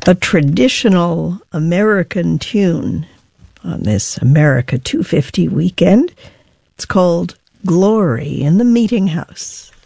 a traditional American tune on this America 250 weekend. It's called Glory in the Meeting House.